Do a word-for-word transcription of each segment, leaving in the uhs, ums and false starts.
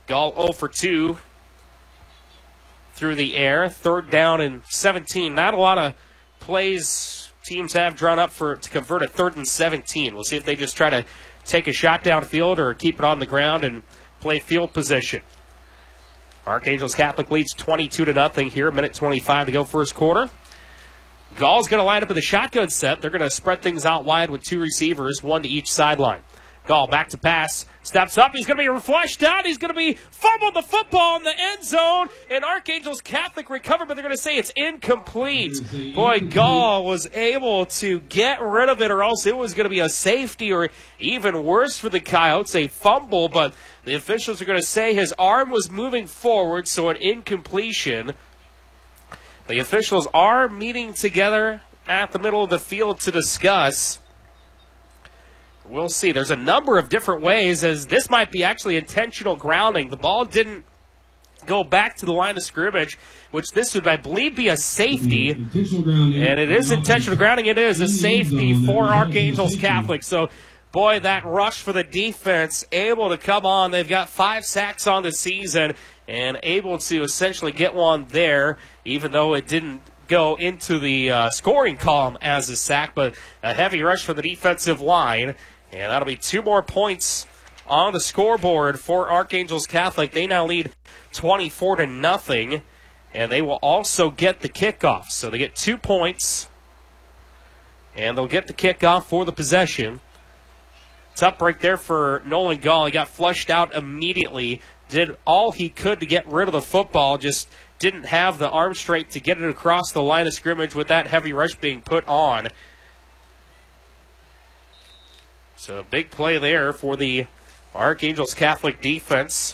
Gall zero for two through the air. Third down and seventeen. Not a lot of plays teams have drawn up for to convert a third and seventeen. We'll see if they just try to take a shot downfield or keep it on the ground and play field position. Archangels Catholic leads twenty-two to nothing here. Minute twenty-five to go first quarter. Gall's going to line up with a shotgun set. They're going to spread things out wide with two receivers, one to each sideline. Gall back to pass. Steps up. He's going to be flushed out. He's going to be fumbled the football in the end zone. And Archangels Catholic recovered, but they're going to say it's incomplete. Boy, Gall was able to get rid of it, or else it was going to be a safety, or even worse for the Coyotes, a fumble. But the officials are going to say his arm was moving forward, so an incompletion. The officials are meeting together at the middle of the field to discuss. We'll see. There's a number of different ways, as this might be actually intentional grounding. The ball didn't go back to the line of scrimmage, which this would, I believe, be a safety. And it is intentional grounding. It is a safety for Archangels Catholic. So, boy, that rush for the defense, able to come on. They've got five sacks on the season and able to essentially get one there, even though it didn't go into the uh, scoring column as a sack, but a heavy rush for the defensive line. And that'll be two more points on the scoreboard for Archangels Catholic. They now lead twenty-four to nothing, and they will also get the kickoff. So they get two points, and they'll get the kickoff for the possession. It's up right there for Nolan Gall. He got flushed out immediately, did all he could to get rid of the football, just didn't have the arm strength to get it across the line of scrimmage with that heavy rush being put on. So a big play there for the Archangels Catholic defense.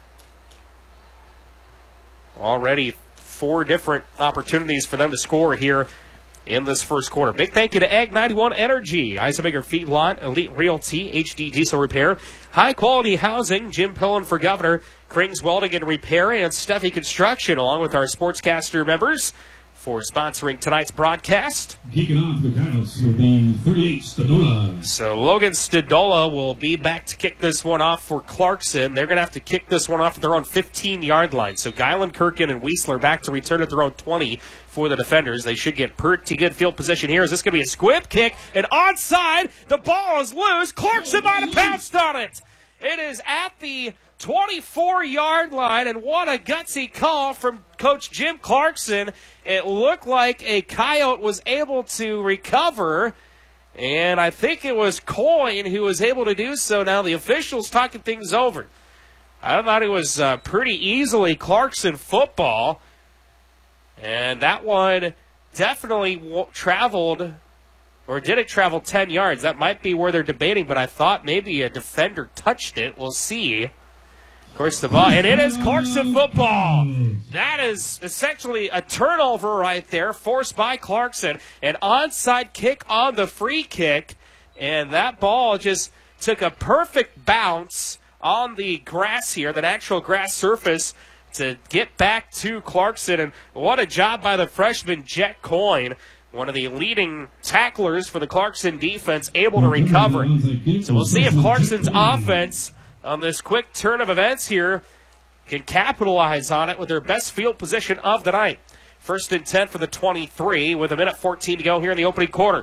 Already four different opportunities for them to score here in this first quarter. Big thank you to Ag ninety-one Energy, Eisenberger Feedlot, Elite Realty, H D Diesel Repair, High Quality Housing, Jim Pillen for Governor, Krings Welding and Repair, and Steffi Construction, along with our Sportscaster members, for sponsoring tonight's broadcast. Kicking off the Coyotes will be thirty-eight, Stadola. So Logan Stadola will be back to kick this one off for Clarkson. They're going to have to kick this one off at their own fifteen-yard line. So Guyland, Kirkin, and Weisler back to return at their own twenty for the defenders. They should get pretty good field position here. Is this going to be a squib kick? And onside, the ball is loose. Clarkson might have pounced on it. It is at the twenty-four-yard line, and what a gutsy call from Coach Jim Clarkson. It looked like a Coyote was able to recover, and I think it was Coyne who was able to do so. Now the officials talking things over. I thought it was uh, pretty easily Clarkson football, and that one definitely w- traveled, or did it travel ten yards? That might be where they're debating, but I thought maybe a defender touched it. We'll see. Of course, the ball, and it is Clarkson football. That is essentially a turnover right there, forced by Clarkson. An onside kick on the free kick, and that ball just took a perfect bounce on the grass here, the natural grass surface, to get back to Clarkson. And what a job by the freshman, Jet Coyne, one of the leading tacklers for the Clarkson defense, able to recover. So we'll see if Clarkson's offense on this quick turn of events here can capitalize on it with their best field position of the night. First and ten for the twenty-three with a minute fourteen to go here in the opening quarter.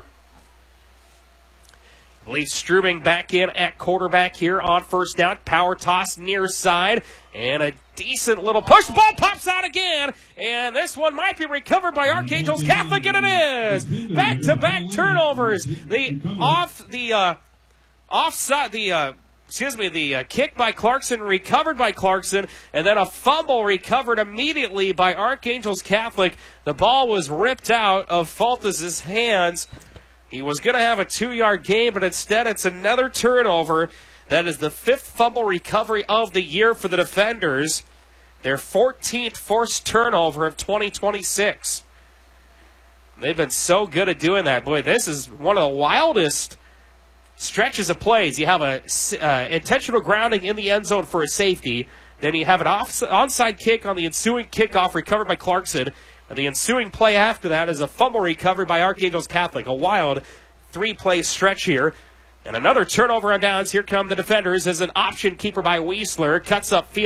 Lee Strubing back in at quarterback here on first down. Power toss near side, and a decent little push. The ball pops out again, and this one might be recovered by Archangels Catholic, and it is. Back-to-back turnovers. The off the uh, offside the. Uh, Excuse me, the uh, kick by Clarkson, recovered by Clarkson, and then a fumble recovered immediately by Archangels Catholic. The ball was ripped out of Faltis' hands. He was going to have a two-yard gain, but instead it's another turnover. That is the fifth fumble recovery of the year for the defenders. Their fourteenth forced turnover of twenty twenty-six. They've been so good at doing that. Boy, this is one of the wildest stretches of plays. You have a uh, intentional grounding in the end zone for a safety. Then you have an off, onside kick on the ensuing kickoff recovered by Clarkson. And the ensuing play after that is a fumble recovered by Archangels Catholic. A wild three-play stretch here. And another turnover on downs. Here come the defenders as an option keeper by Weisler. Cuts up field.